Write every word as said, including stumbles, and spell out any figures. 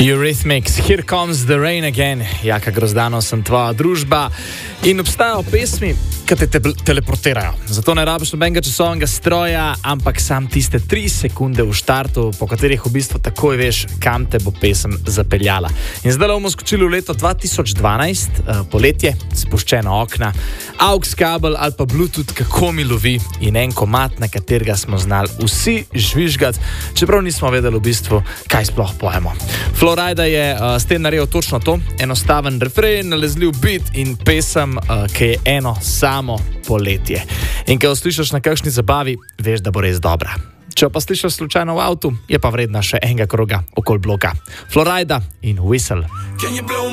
Eurythmics, Here Comes the Rain Again. Jaka Grozdano sem tvoja družba. In obstajajo pesmi, ki te, te teleportirajo. Zato ne rabiš nobenega časovnega stroja, ampak sam tiste tri sekunde v štartu, po katerih v bistvu takoj veš, kam te bo pesem zapeljala. In zdaj bomo skočili v leto dva tisoč dvanajst, uh, poletje, spuščena okna, aux kabel ali pa Bluetooth, kako mi lovi in en komad, na katerega smo znali vsi žvižgati, čeprav nismo vedeli v bistvu, kaj sploh pojemo. Florida je uh, s tem naredil točno to, enostaven refren, nalezljiv beat in pesem, uh, ki je eno samo poletje. In ko jo slišiš na kakšni zabavi, veš, da bo res dobra. Če pa slišiš slučajno v avtu, je pa vredna še enega kroga okoli bloka. Florida in Whistle.